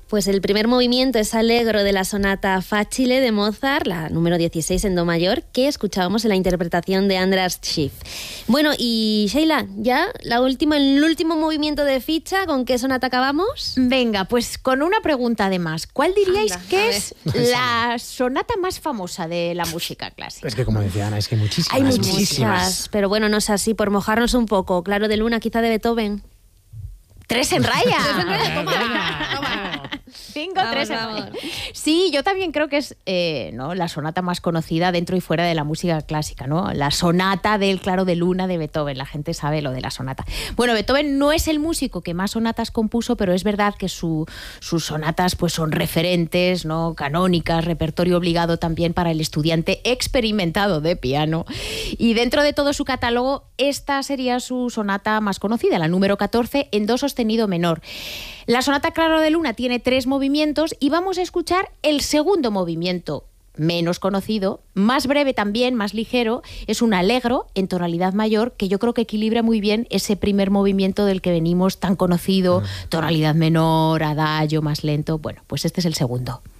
Pues el primer movimiento es Allegro de la sonata Facile de Mozart, la número 16 en do mayor, que escuchábamos en la interpretación de András Schiff. Bueno, y Sheila, ya el último movimiento de ficha, ¿con qué sonata acabamos? Venga, pues con una pregunta además. ¿Cuál diríais que es la sonata más famosa de la música clásica? Es que como decía Ana, es que hay muchísimas. Hay muchas, pero bueno, no es así, por mojarnos un poco. Claro de Luna, quizá de Beethoven. ¡Tres en raya! ¡Tres en raya! ¡Toma! Bingo, tres en raya. Sí, yo también creo que es la sonata más conocida dentro y fuera de la música clásica, ¿no? La sonata del Claro de Luna de Beethoven. La gente sabe lo de la sonata. Bueno, Beethoven no es el músico que más sonatas compuso, pero es verdad que sus sonatas pues, son referentes, ¿no? Canónicas, repertorio obligado también para el estudiante experimentado de piano. Y dentro de todo su catálogo, esta sería su sonata más conocida, la número 14, en do sostenido menor. La sonata Claro de Luna tiene 3 movimientos y vamos a escuchar el segundo movimiento, menos conocido, más breve también, más ligero. Es un allegro en tonalidad mayor que yo creo que equilibra muy bien ese primer movimiento del que venimos tan conocido, tonalidad menor, adagio, más lento. Bueno, pues este es el segundo.